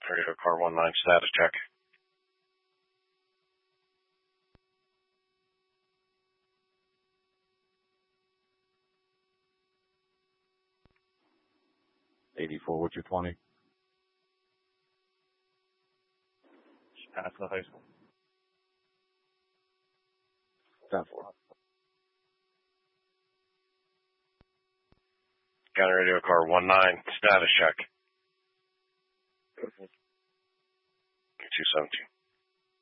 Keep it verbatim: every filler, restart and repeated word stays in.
Radio car one nine, status check. eighty-four, what's your twenty? Just past the high school. ten four. County Radio car one nine, status check. two seventeen.